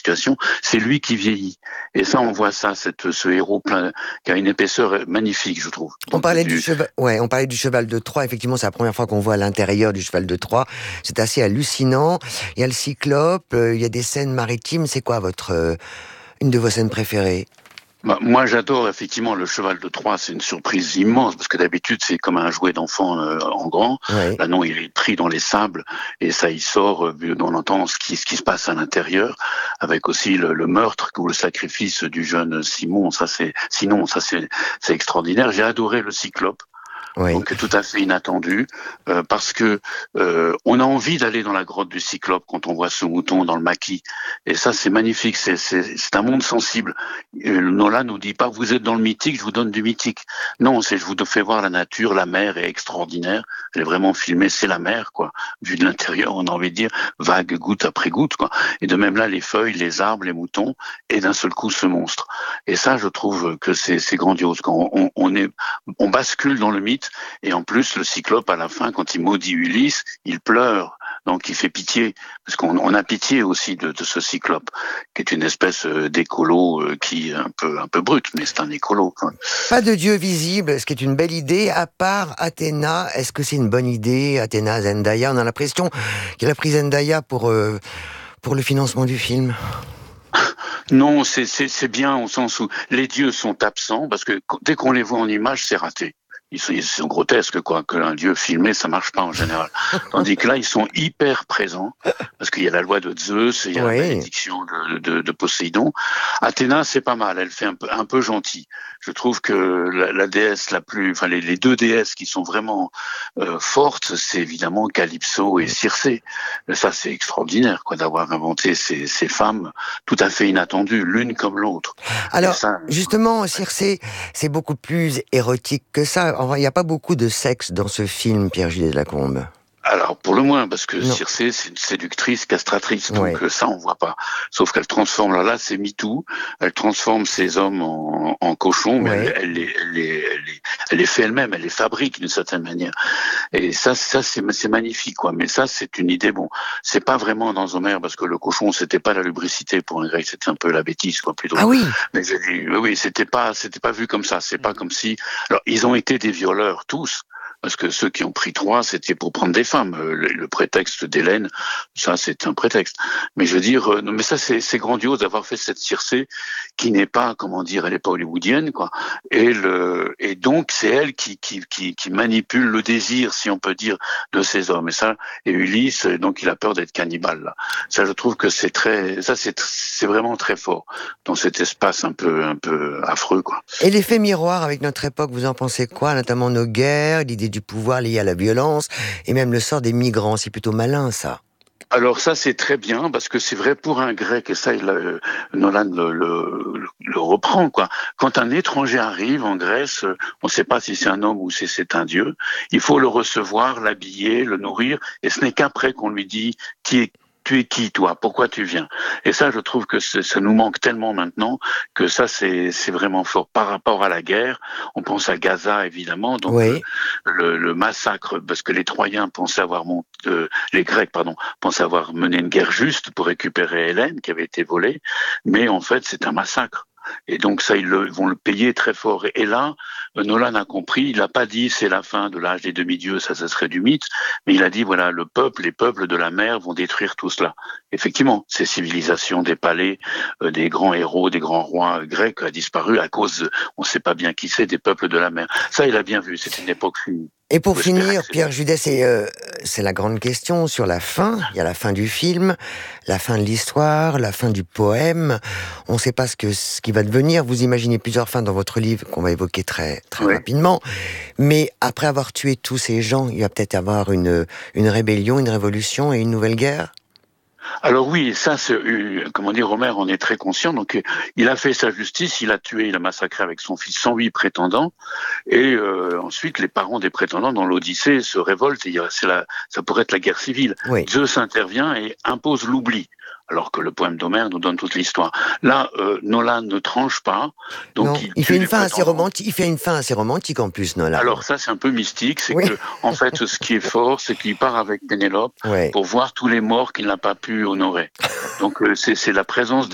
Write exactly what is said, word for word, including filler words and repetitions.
situation, c'est lui qui vieillit. Et ça, on voit ça, cette, ce héros plein, qui a une épaisseur magnifique, je trouve. On Donc, parlait du du... cheval, ouais, on parlait du cheval de Troie. Effectivement, c'est la première fois qu'on voit l'intérieur du cheval de Troie. C'est assez hallucinant. Il y a le cyclope, euh, il y a des scènes maritimes. C'est quoi votre, euh, une de vos scènes préférées? Bah, moi, j'adore effectivement le cheval de Troie. C'est une surprise immense parce que d'habitude, c'est comme un jouet d'enfant euh, en grand. Ouais. Là, non, il est pris dans les sables et ça, il sort. Euh, on entend ce qui, ce qui se passe à l'intérieur, avec aussi le, le meurtre ou le sacrifice du jeune Simon. Ça, c'est sinon, ça, c'est c'est extraordinaire. J'ai adoré le cyclope. Oui. Donc tout à fait inattendu, euh, parce que euh, on a envie d'aller dans la grotte du Cyclope quand on voit ce mouton dans le maquis. Et ça, c'est magnifique, c'est, c'est, c'est un monde sensible. Euh, Nolan nous dit pas, vous êtes dans le mythique, je vous donne du mythique. Non, c'est je vous fais voir la nature, la mer est extraordinaire. Elle est vraiment filmée, c'est la mer, quoi. Vu de l'intérieur, on a envie de dire, vague goutte après goutte, quoi. Et de même là, les feuilles, les arbres, les moutons, et d'un seul coup, ce monstre. Et ça, je trouve que c'est, c'est grandiose. Quand on, on est, on bascule dans le mythe. Et en plus, le Cyclope, à la fin, quand il maudit Ulysse, il pleure. Donc, il fait pitié. Parce qu'on on a pitié aussi de, de ce Cyclope, qui est une espèce d'écolo euh, qui est un peu, un peu brut, mais c'est un écolo. Quoi. Pas de dieu visible, ce qui est une belle idée, à part Athéna. Est-ce que c'est une bonne idée, Athéna, Zendaya? On a l'impression qu'elle a pris Zendaya pour, euh, pour le financement du film. Non, c'est, c'est, c'est bien au sens où les dieux sont absents, parce que dès qu'on les voit en image, c'est raté. Ils sont, ils sont grotesques, quoi. Que un dieu filmé, ça marche pas en général. Tandis que là, ils sont hyper présents, parce qu'il y a la loi de Zeus, il y a Oui. la malédiction de, de, de Poséidon. Athéna, c'est pas mal. Elle fait un peu, un peu gentille. Je trouve que la, la déesse la plus, enfin les, les deux déesses qui sont vraiment euh, fortes, c'est évidemment Calypso et Circé. Ça, c'est extraordinaire, quoi, d'avoir inventé ces, ces femmes tout à fait inattendues, l'une comme l'autre. Alors, ça, justement, Circé, c'est beaucoup plus érotique que ça. Enfin, il n'y a pas beaucoup de sexe dans ce film, Pierre-Gilles Delacombe. Alors, pour le moins, parce que Non. Circé, c'est une séductrice, castratrice, Ouais. donc ça, on voit pas. Sauf qu'elle transforme, là, là, c'est MeToo, elle transforme ces hommes en, en cochons, mais Ouais. elle, elle, les, elle, les, elle, les, elle les fait elle-même, elle les fabrique d'une certaine manière. Et ça, ça c'est, c'est magnifique, quoi. Mais ça, c'est une idée, bon, c'est pas vraiment dans Homère, parce que le cochon, c'était pas la lubricité pour un grec, c'était un peu la bêtise, quoi, plutôt. Ah oui. Mais j'ai dit, oui, oui, c'était pas, c'était pas vu comme ça, c'est pas comme si, alors, ils ont été des violeurs, tous. Parce que ceux qui ont pris Troie, c'était pour prendre des femmes. Le, le prétexte d'Hélène, ça, c'est un prétexte. Mais je veux dire, euh, non, mais ça, c'est, c'est grandiose d'avoir fait cette Circé qui n'est pas, comment dire, elle n'est pas hollywoodienne, quoi. Et le, et donc, c'est elle qui, qui, qui, qui manipule le désir, si on peut dire, de ces hommes. Et ça, et Ulysse, donc, il a peur d'être cannibale, là. Ça, je trouve que c'est très, ça, c'est, c'est vraiment très fort dans cet espace un peu, un peu affreux, quoi. Et l'effet miroir avec notre époque, vous en pensez quoi? Notamment nos guerres, l'idée du pouvoir lié à la violence, et même le sort des migrants. C'est plutôt malin, ça. Alors ça c'est très bien parce que c'est vrai pour un grec et ça il, euh, Nolan le, le, le reprend quoi. Quand un étranger arrive en Grèce, on ne sait pas si c'est un homme ou si c'est un dieu. Il faut le recevoir, l'habiller, le nourrir et ce n'est qu'après qu'on lui dit qui est tu es qui, toi? Pourquoi tu viens? Et ça, je trouve que ça nous manque tellement maintenant que ça, c'est, c'est vraiment fort. Par rapport à la guerre, on pense à Gaza, évidemment, donc Oui. le, le, le massacre, parce que les Troyens pensaient avoir monté, euh, les Grecs, pardon, pensaient avoir mené une guerre juste pour récupérer Hélène, qui avait été volée, mais en fait, c'est un massacre. Et donc ça, ils, le, ils vont le payer très fort. Et là, Nolan a compris, il n'a pas dit c'est la fin de l'âge des demi-dieux, ça, ça serait du mythe, mais il a dit voilà, le peuple, les peuples de la mer vont détruire tout cela. Effectivement, ces civilisations des palais, euh, des grands héros, des grands rois grecs a disparu à cause, de, on ne sait pas bien qui c'est, des peuples de la mer. Ça, il a bien vu, c'est une époque finie. Et pour finir, Pierre Judet, c'est, euh, c'est la grande question sur la fin. Il y a la fin du film, la fin de l'histoire, la fin du poème. On ne sait pas ce, que, ce qui va devenir. Vous imaginez plusieurs fins dans votre livre qu'on va évoquer très, très oui. rapidement. Mais après avoir tué tous ces gens, il va peut-être y avoir une, une rébellion, une révolution et une nouvelle guerre. Alors oui, ça, c'est, euh, comment dire, Homère en est très conscient. Donc, euh, il a fait sa justice, il a tué, il a massacré avec son fils cent huit prétendants. Et euh, ensuite, les parents des prétendants dans l'Odyssée se révoltent. Et c'est la, ça pourrait être la guerre civile. Oui. Zeus intervient et impose l'oubli. Alors que le poème d'Homère nous donne toute l'histoire. Là, euh, Nolan ne tranche pas. Donc non, il, il fait une fin assez romantique. Il fait une fin assez romantique en plus, Nolan. Alors ça, c'est un peu mystique. C'est oui. que, en fait, ce qui est fort, c'est qu'il part avec Pénélope ouais. pour voir tous les morts qu'il n'a pas pu honorer. Donc euh, c'est, c'est la présence